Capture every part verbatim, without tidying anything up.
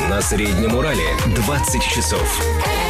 На Среднем Урале двадцать часов.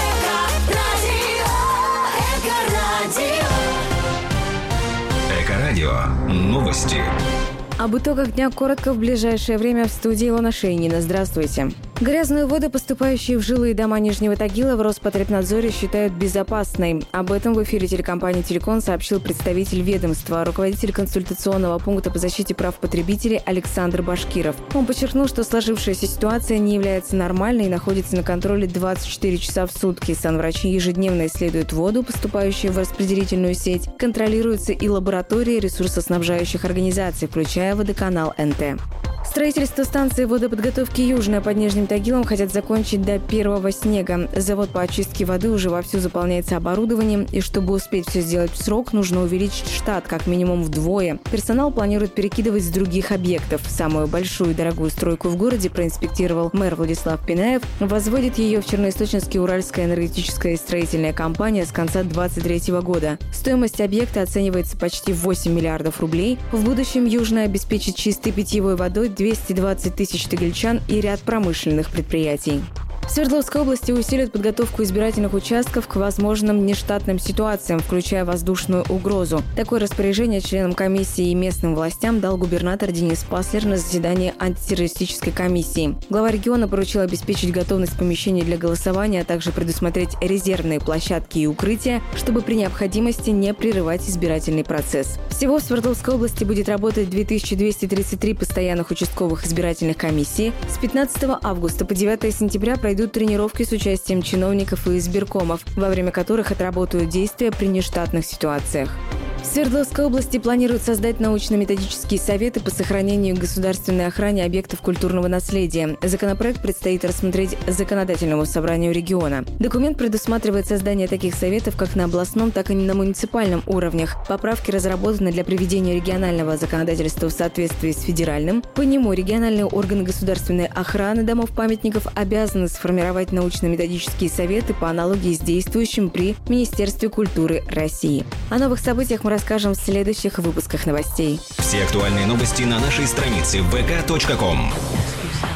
Эко-радио. Новости. Об итогах дня коротко в ближайшее время в студии Илона Шейнина. Здравствуйте. Грязную воду, поступающие в жилые дома Нижнего Тагила, в Роспотребнадзоре считают безопасной. Об этом в эфире телекомпании «Телеком» сообщил представитель ведомства, руководитель консультационного пункта по защите прав потребителей Александр Башкиров. Он подчеркнул, что сложившаяся ситуация не является нормальной и находится на контроле двадцать четыре часа в сутки. Санврачи ежедневно исследуют воду, поступающую в распределительную сеть. Контролируются и лаборатории ресурсоснабжающих организаций, включая водоканал эн тэ. Строительство станции водоподготовки «Южная» под Нижним Тагилом хотят закончить до первого снега. Завод по очистке воды уже вовсю заполняется оборудованием, и чтобы успеть все сделать в срок, нужно увеличить штат как минимум вдвое. Персонал планируют перекидывать с других объектов. Самую большую и дорогую стройку в городе проинспектировал мэр Владислав Пинаев. Возводит ее в Черноисточинске Уральская энергетическая и строительная компания с конца две тысячи двадцать третьего года. Стоимость объекта оценивается почти в восемь миллиардов рублей. В будущем «Южная» обеспечит чистой питьевой водой двести двадцать тысяч тагильчан и ряд промышленных предприятий. В Свердловской области усилят подготовку избирательных участков к возможным нештатным ситуациям, включая воздушную угрозу. Такое распоряжение членам комиссии и местным властям дал губернатор Денис Паслер на заседании антитеррористической комиссии. Глава региона поручил обеспечить готовность помещений для голосования, а также предусмотреть резервные площадки и укрытия, чтобы при необходимости не прерывать избирательный процесс. Всего в Свердловской области будет работать две тысячи двести тридцать три постоянных участковых избирательных комиссий. С пятнадцатого августа по девятое сентября пройдут Идут тренировки с участием чиновников и избиркомов, во время которых отработают действия при нештатных ситуациях. В Свердловской области планируют создать научно-методические советы по сохранению и государственной охране объектов культурного наследия. Законопроект предстоит рассмотреть законодательному собранию региона. Документ предусматривает создание таких советов как на областном, так и на муниципальном уровнях. Поправки разработаны для приведения регионального законодательства в соответствии с федеральным. По нему региональные органы государственной охраны домов-памятников обязаны сформировать научно-методические советы по аналогии с действующим при Министерстве культуры России. О новых событиях мы расскажем в следующих выпусках новостей. Все актуальные новости на нашей странице вэ ка точка ком.